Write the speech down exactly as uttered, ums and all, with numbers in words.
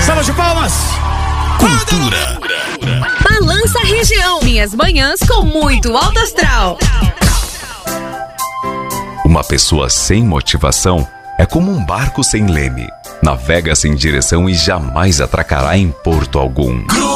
Salva de palmas. Cultura. Balança Região. Minhas manhãs com muito alto astral. Uma pessoa sem motivação é como um barco sem leme. Navega sem direção e jamais atracará em porto algum.